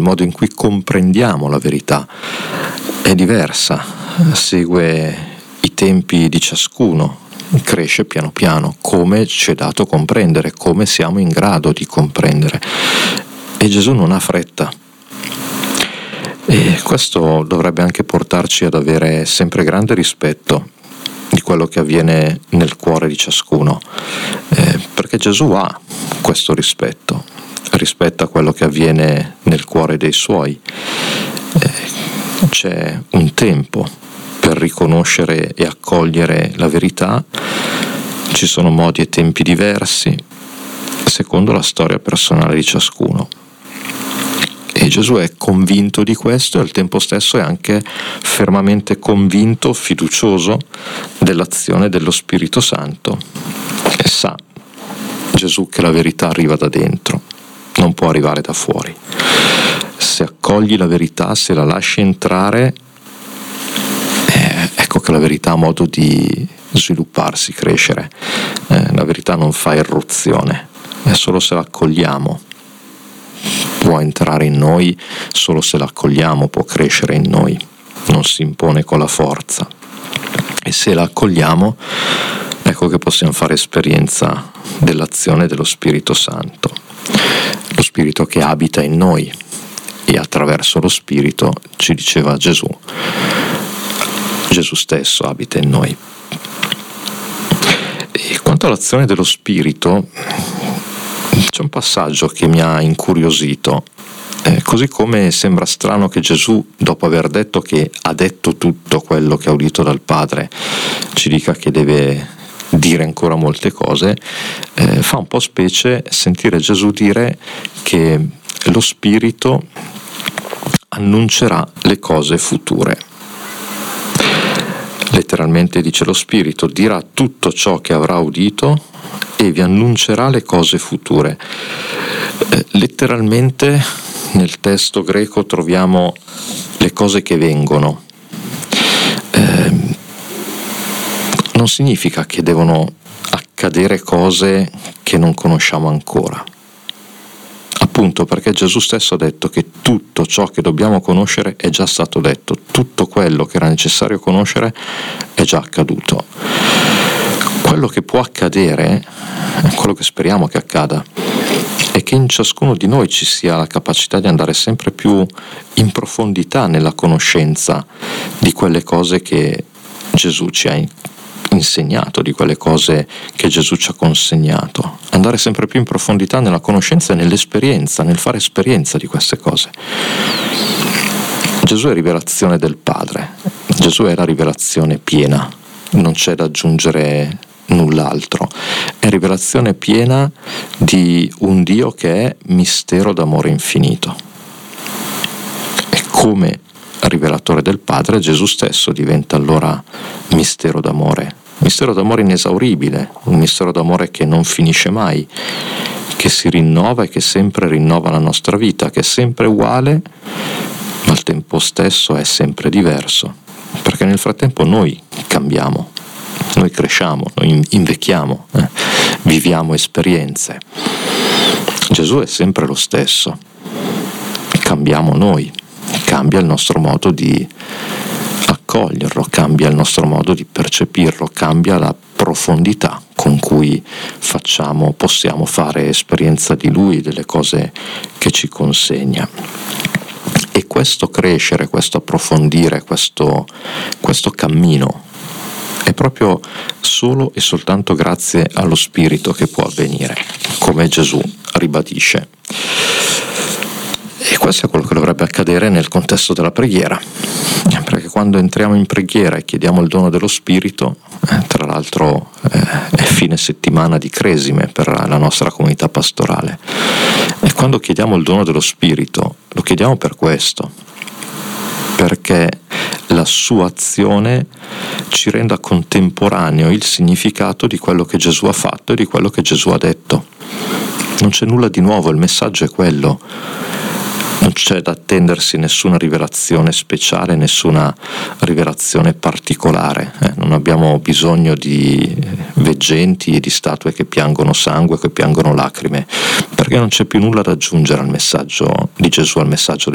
modo in cui comprendiamo la verità è diversa, segue i tempi di ciascuno, cresce piano piano, come ci è dato comprendere, come siamo in grado di comprendere. E Gesù non ha fretta. E questo dovrebbe anche portarci ad avere sempre grande rispetto di quello che avviene nel cuore di ciascuno, perché Gesù ha questo rispetto, rispetta quello che avviene nel cuore dei suoi. C'è un tempo per riconoscere e accogliere la verità, ci sono modi e tempi diversi secondo la storia personale di ciascuno. E Gesù è convinto di questo e al tempo stesso è anche fermamente convinto, fiducioso dell'azione dello Spirito Santo. E sa Gesù che la verità arriva da dentro, non può arrivare da fuori. Se accogli la verità, se la lasci entrare, ecco che la verità ha modo di svilupparsi, crescere. La verità non fa irruzione, è solo se la accogliamo. Può entrare in noi, solo se l'accogliamo può crescere in noi, non si impone con la forza. E se la accogliamo, ecco che possiamo fare esperienza dell'azione dello Spirito Santo, lo Spirito che abita in noi, e attraverso lo Spirito, ci diceva Gesù stesso abita in noi. E quanto all'azione dello Spirito, c'è un passaggio che mi ha incuriosito, così come sembra strano che Gesù, dopo aver detto che ha detto tutto quello che ha udito dal Padre, ci dica che deve dire ancora molte cose, fa un po' specie sentire Gesù dire che lo Spirito annuncerà le cose future. Letteralmente dice: lo Spirito dirà tutto ciò che avrà udito e vi annuncerà le cose future. Letteralmente nel testo greco troviamo le cose che vengono. Non significa che devono accadere cose che non conosciamo ancora. Appunto perché Gesù stesso ha detto che tutto ciò che dobbiamo conoscere è già stato detto, tutto quello che era necessario conoscere è già accaduto. Quello che può accadere, quello che speriamo che accada, è che in ciascuno di noi ci sia la capacità di andare sempre più in profondità nella conoscenza di quelle cose che Gesù ci ha insegnato, di quelle cose che Gesù ci ha consegnato, andare sempre più in profondità nella conoscenza e nell'esperienza, nel fare esperienza di queste cose. Gesù è rivelazione del Padre, Gesù è la rivelazione piena, non c'è da aggiungere null'altro, è rivelazione piena di un Dio che è mistero d'amore infinito. E come rivelatore del Padre, Gesù stesso diventa allora mistero d'amore inesauribile, un mistero d'amore che non finisce mai, che si rinnova e che sempre rinnova la nostra vita, che è sempre uguale, ma al tempo stesso è sempre diverso, perché nel frattempo noi cambiamo, noi cresciamo, noi invecchiamo, viviamo esperienze. Gesù è sempre lo stesso, cambiamo noi, cambia il nostro modo di accoglierlo, cambia il nostro modo di percepirlo, cambia la profondità con cui possiamo fare esperienza di Lui, delle cose che ci consegna. E questo crescere, questo approfondire, questo cammino è proprio solo e soltanto grazie allo Spirito che può avvenire, come Gesù ribadisce. E questo è quello che dovrebbe accadere nel contesto della preghiera, perché quando entriamo in preghiera e chiediamo il dono dello Spirito, tra l'altro è fine settimana di Cresime per la nostra comunità pastorale, e quando chiediamo il dono dello Spirito lo chiediamo per questo, perché la sua azione ci renda contemporaneo il significato di quello che Gesù ha fatto e di quello che Gesù ha detto. Non c'è nulla di nuovo, il messaggio è quello. Non c'è da attendersi nessuna rivelazione speciale, nessuna rivelazione particolare. Non abbiamo bisogno di veggenti e di statue che piangono sangue, che piangono lacrime, perché non c'è più nulla da aggiungere al messaggio di Gesù, al messaggio